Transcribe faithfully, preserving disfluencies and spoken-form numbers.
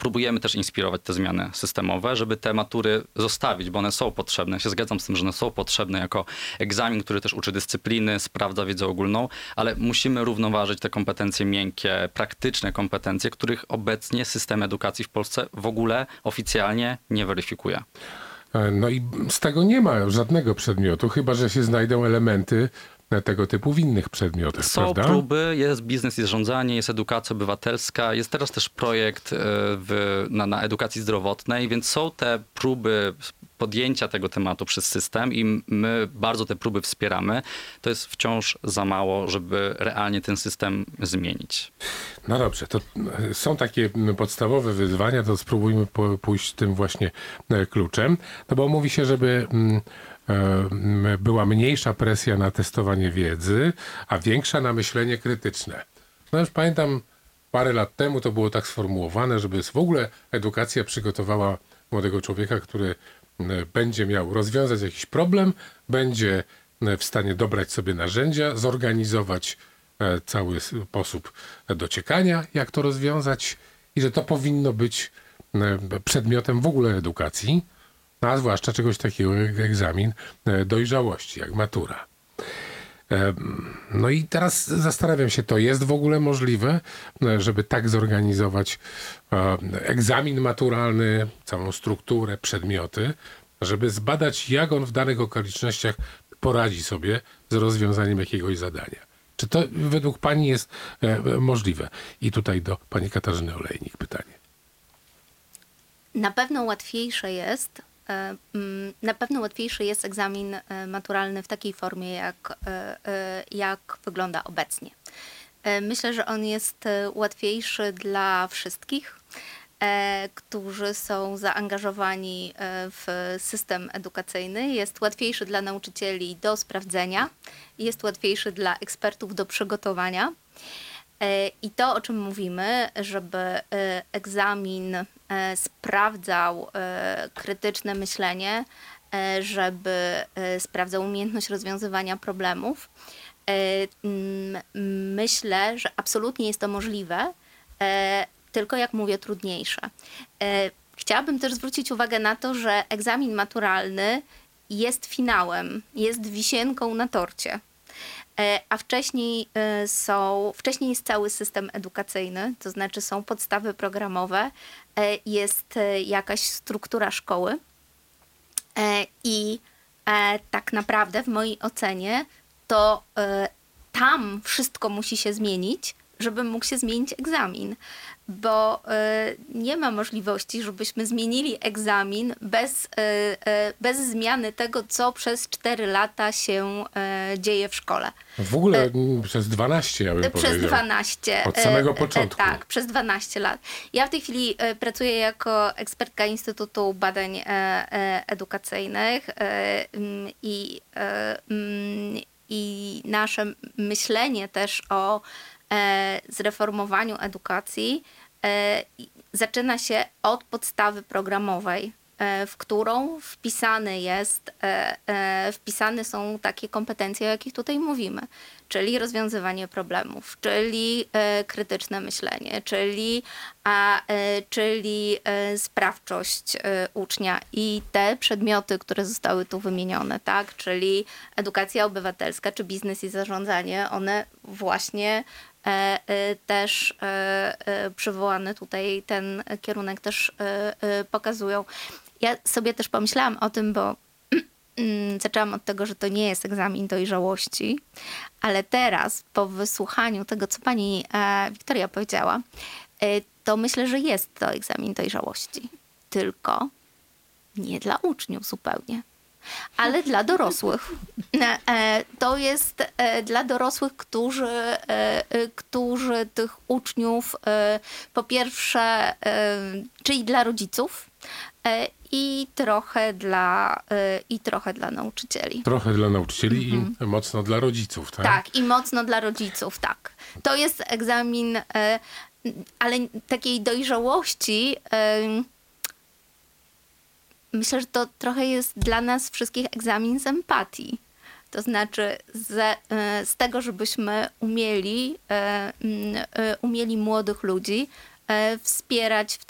próbujemy też inspirować te zmiany systemowe, żeby te matury zostawić, bo one są potrzebne. Ja się zgadzam z tym, że one są potrzebne jako egzamin, który też uczy dyscypliny, sprawdza wiedzę ogólną, ale musimy równoważyć te kompetencje miękkie, praktyczne kompetencje, których obecnie system edukacji w Polsce w ogóle oficjalnie nie weryfikuje. No i z tego nie ma żadnego przedmiotu, chyba że się znajdą elementy tego typu w innych przedmiotach, Są prawda? próby, jest biznes i zarządzanie, jest edukacja obywatelska, jest teraz też projekt w, na, na edukacji zdrowotnej, więc są te próby podjęcia tego tematu przez system i my bardzo te próby wspieramy. To jest wciąż za mało, żeby realnie ten system zmienić. No dobrze, to są takie podstawowe wyzwania, to spróbujmy pójść tym właśnie kluczem. No bo mówi się, żeby była mniejsza presja na testowanie wiedzy, a większa na myślenie krytyczne. No już pamiętam, parę lat temu to było tak sformułowane, żeby w ogóle edukacja przygotowała młodego człowieka, który będzie miał rozwiązać jakiś problem, będzie w stanie dobrać sobie narzędzia, zorganizować cały sposób dociekania, jak to rozwiązać i że to powinno być przedmiotem w ogóle edukacji, a zwłaszcza czegoś takiego jak egzamin dojrzałości, jak matura. No i teraz zastanawiam się, to jest w ogóle możliwe, żeby tak zorganizować egzamin maturalny, całą strukturę, przedmioty, żeby zbadać, jak on w danych okolicznościach poradzi sobie z rozwiązaniem jakiegoś zadania. Czy to według pani jest możliwe? I tutaj do pani Katarzyny Olejnik pytanie. Na pewno łatwiejsze jest Na pewno łatwiejszy jest egzamin maturalny w takiej formie, jak, jak wygląda obecnie. Myślę, że on jest łatwiejszy dla wszystkich, którzy są zaangażowani w system edukacyjny. Jest łatwiejszy dla nauczycieli do sprawdzenia, jest łatwiejszy dla ekspertów do przygotowania. I to, o czym mówimy, żeby egzamin sprawdzał krytyczne myślenie, żeby sprawdzał umiejętność rozwiązywania problemów. Myślę, że absolutnie jest to możliwe, tylko jak mówię, trudniejsze. Chciałabym też zwrócić uwagę na to, że egzamin maturalny jest finałem, jest wisienką na torcie. A wcześniej są, wcześniej jest cały system edukacyjny, to znaczy są podstawy programowe, jest jakaś struktura szkoły i tak naprawdę w mojej ocenie to tam wszystko musi się zmienić, żeby mógł się zmienić egzamin, bo nie ma możliwości, żebyśmy zmienili egzamin bez, bez zmiany tego, co przez cztery lata się dzieje w szkole. W ogóle przez dwanaście, ja bym Przez powiedział. dwanaście. Od samego początku. Tak, przez dwanaście lat. Ja w tej chwili pracuję jako ekspertka Instytutu Badań Edukacyjnych i, i nasze myślenie też o zreformowaniu edukacji zaczyna się od podstawy programowej, w którą wpisane jest, wpisane są takie kompetencje, o jakich tutaj mówimy, czyli rozwiązywanie problemów, czyli krytyczne myślenie, czyli, a, czyli sprawczość ucznia i te przedmioty, które zostały tu wymienione, tak, czyli edukacja obywatelska, czy biznes i zarządzanie, one właśnie też przywołane tutaj ten kierunek też pokazują. Ja sobie też pomyślałam o tym, bo zaczęłam od tego, że to nie jest egzamin dojrzałości, ale teraz po wysłuchaniu tego, co pani Wiktoria powiedziała, to myślę, że jest to egzamin dojrzałości. Tylko nie dla uczniów zupełnie, ale dla dorosłych. To jest dla dorosłych, którzy, którzy tych uczniów po pierwsze, czyli dla rodziców i trochę dla, i trochę dla nauczycieli. Trochę dla nauczycieli mhm. i mocno dla rodziców, tak? Tak, i mocno dla rodziców, tak. To jest egzamin, ale takiej dojrzałości. Myślę, że to trochę jest dla nas wszystkich egzamin z empatii. To znaczy z, z tego, żebyśmy umieli, umieli młodych ludzi wspierać w